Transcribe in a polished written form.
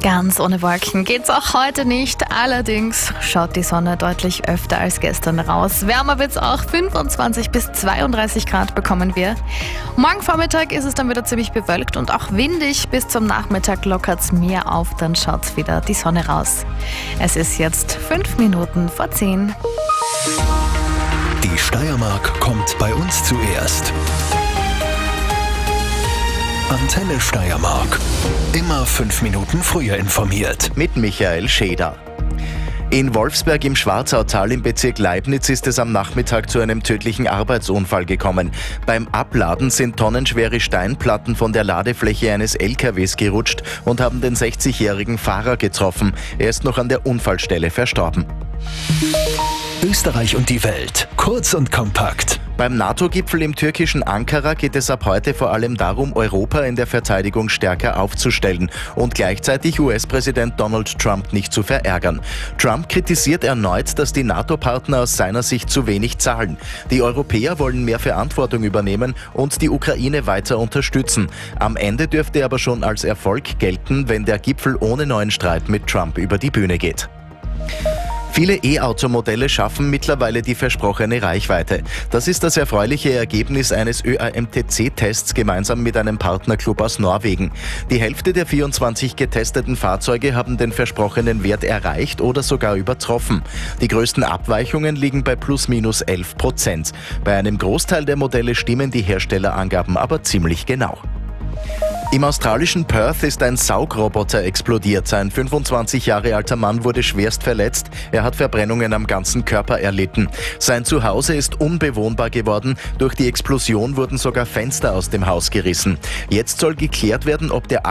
Ganz ohne Wolken geht's auch heute nicht. Allerdings schaut die Sonne deutlich öfter als gestern raus. Wärmer wird's auch, 25 bis 32 Grad bekommen wir. Morgen Vormittag ist es dann wieder ziemlich bewölkt und auch windig. Bis zum Nachmittag lockert's mehr auf, dann schaut's wieder die Sonne raus. Es ist jetzt 5 Minuten vor 10. Die Steiermark kommt bei uns zuerst. Antenne Steiermark. Immer 5 Minuten früher informiert. Mit Michael Scheder. In Wolfsberg im Schwarzautal im Bezirk Leibnitz ist es am Nachmittag zu einem tödlichen Arbeitsunfall gekommen. Beim Abladen sind tonnenschwere Steinplatten von der Ladefläche eines LKWs gerutscht und haben den 60-jährigen Fahrer getroffen. Er ist noch an der Unfallstelle verstorben. Österreich und die Welt. Kurz und kompakt. Beim NATO-Gipfel im türkischen Ankara geht es ab heute vor allem darum, Europa in der Verteidigung stärker aufzustellen und gleichzeitig US-Präsident Donald Trump nicht zu verärgern. Trump kritisiert erneut, dass die NATO-Partner aus seiner Sicht zu wenig zahlen. Die Europäer wollen mehr Verantwortung übernehmen und die Ukraine weiter unterstützen. Am Ende dürfte er aber schon als Erfolg gelten, wenn der Gipfel ohne neuen Streit mit Trump über die Bühne geht. Viele E-Automodelle schaffen mittlerweile die versprochene Reichweite. Das ist das erfreuliche Ergebnis eines ÖAMTC-Tests gemeinsam mit einem Partnerclub aus Norwegen. Die Hälfte der 24 getesteten Fahrzeuge haben den versprochenen Wert erreicht oder sogar übertroffen. Die größten Abweichungen liegen bei +/- 11%. Bei einem Großteil der Modelle stimmen die Herstellerangaben aber ziemlich genau. Im australischen Perth ist ein Saugroboter explodiert. Ein 25 Jahre alter Mann wurde schwerst verletzt. Er hat Verbrennungen am ganzen Körper erlitten. Sein Zuhause ist unbewohnbar geworden. Durch die Explosion wurden sogar Fenster aus dem Haus gerissen. Jetzt soll geklärt werden, ob der